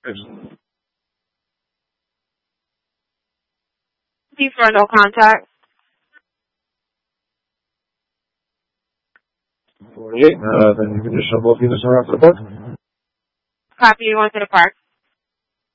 For no contact. 48. Then you can just shovel up units around to the park. Copy, you want to the park.